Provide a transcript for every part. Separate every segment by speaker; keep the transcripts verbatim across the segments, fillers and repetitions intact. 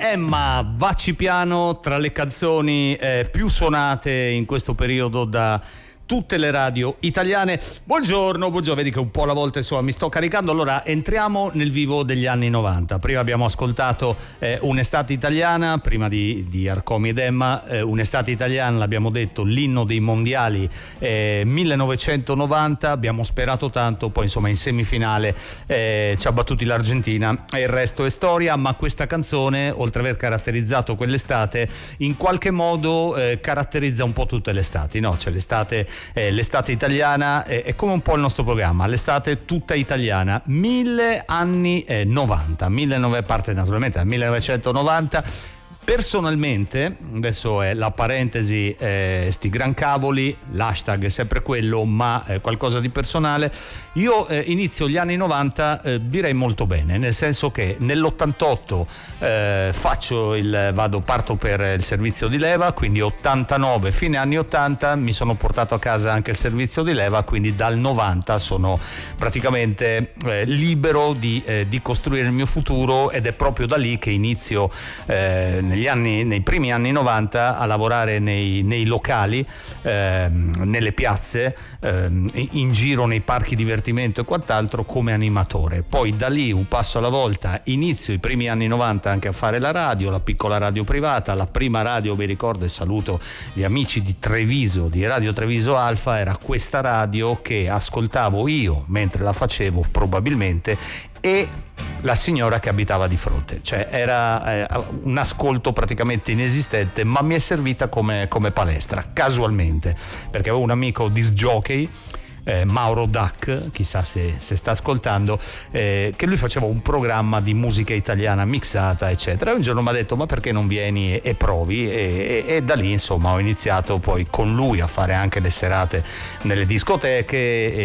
Speaker 1: Emma, vacci piano, tra le canzoni eh, più suonate in questo periodo da tutte le radio italiane. Buongiorno, buongiorno, vedi che un po' alla volta insomma mi sto caricando. Allora entriamo nel vivo degli anni novanta. Prima abbiamo ascoltato eh, Un'estate italiana, prima di, di Arcomi ed Emma, eh, Un'estate italiana, l'abbiamo detto, l'inno dei mondiali eh, millenovecentonovanta. Abbiamo sperato tanto, poi insomma in semifinale eh, ci ha battuti l'Argentina e il resto è storia. Ma questa canzone, oltre ad aver caratterizzato quell'estate, in qualche modo eh, caratterizza un po' tutte le estati, no? C'è l'estate Eh, l'estate italiana eh, è come un po' il nostro programma, l'estate tutta italiana, mille anni eh, novanta, millenovecento, parte naturalmente dal millenovecentonovanta. Personalmente, adesso è la parentesi, eh, sti gran cavoli, l'hashtag è sempre quello, ma eh, qualcosa di personale. Io eh, inizio gli anni novanta eh, direi molto bene, nel senso che nell'ottantotto eh, faccio il vado parto per il servizio di leva, quindi ottantanove, fine anni ottanta, mi sono portato a casa anche il servizio di leva, quindi dal novanta sono praticamente eh, libero di, eh, di costruire il mio futuro, ed è proprio da lì che inizio eh, negli anni, nei primi anni novanta a lavorare nei, nei locali, ehm, nelle piazze, ehm, in giro nei parchi divertimento e quant'altro come animatore. Poi da lì, un passo alla volta, inizio i primi anni novanta anche a fare la radio, la piccola radio privata. La prima radio, vi ricordo e saluto gli amici di Treviso, di Radio Treviso Alfa, era questa radio che ascoltavo io mentre la facevo probabilmente, e la signora che abitava di fronte, cioè era eh, un ascolto praticamente inesistente, ma mi è servita come, come palestra, casualmente, perché avevo un amico disc jockey, eh, Mauro Duck, chissà se, se sta ascoltando, eh, che lui faceva un programma di musica italiana mixata eccetera, e un giorno mi ha detto: ma perché non vieni e, e provi? E, e, e da lì insomma ho iniziato poi con lui a fare anche le serate nelle discoteche,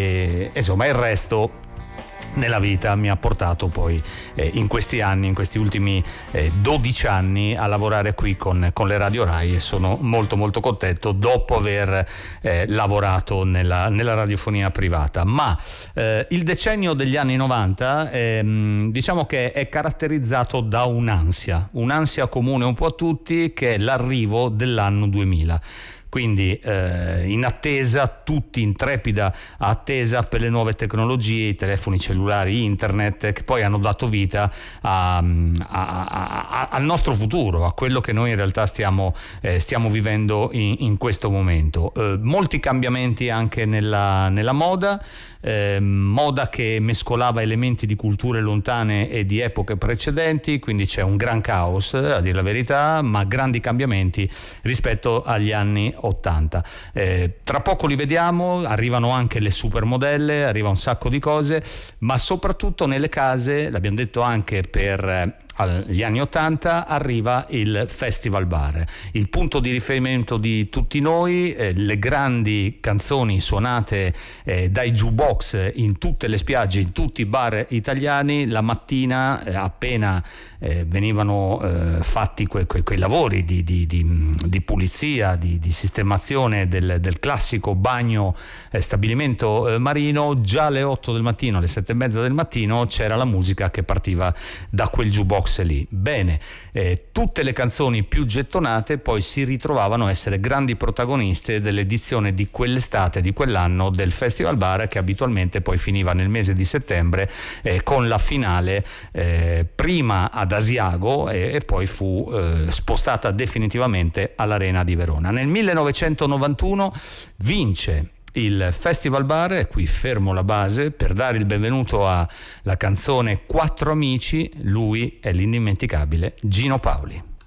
Speaker 1: e, e insomma il resto nella vita mi ha portato poi eh, in questi anni, in questi ultimi eh, dodici anni, a lavorare qui con, con le Radio Rai, e sono molto molto contento dopo aver eh, lavorato nella, nella radiofonia privata. Ma eh, il decennio degli anni novanta ehm, diciamo che è caratterizzato da un'ansia, un'ansia comune un po' a tutti, che è l'arrivo dell'anno duemila. Quindi eh, in attesa, tutti in trepida attesa per le nuove tecnologie, i telefoni cellulari, internet, che poi hanno dato vita a, a, a, al nostro futuro, a quello che noi in realtà stiamo, eh, stiamo vivendo in, in questo momento. Eh, molti cambiamenti anche nella, nella moda, eh, moda che mescolava elementi di culture lontane e di epoche precedenti, quindi c'è un gran caos, a dire la verità, ma grandi cambiamenti rispetto agli anni ottanta. Eh, tra poco li vediamo, arrivano anche le supermodelle, arriva un sacco di cose, ma soprattutto nelle case, l'abbiamo detto anche per eh, agli anni ottanta, arriva il Festival Bar, il punto di riferimento di tutti noi, eh, le grandi canzoni suonate eh, dai jukebox in tutte le spiagge, in tutti i bar italiani. La mattina eh, appena eh, venivano eh, fatti que, que, quei lavori di, di, di, di pulizia, di, di sistemazione del, del classico bagno eh, stabilimento eh, marino, già alle otto del mattino, alle sette e mezza del mattino c'era la musica che partiva da quel jukebox lì. Bene, eh, tutte le canzoni più gettonate poi si ritrovavano a essere grandi protagoniste dell'edizione di quell'estate, di quell'anno, del Festival Bar, che abitualmente poi finiva nel mese di settembre eh, con la finale eh, prima ad Asiago e, e poi fu eh, spostata definitivamente all'Arena di Verona. Nel millenovecentonovantuno vince il Festival Bar, e qui fermo la base per dare il benvenuto alla canzone Quattro Amici. Lui è l'indimenticabile Gino Paoli.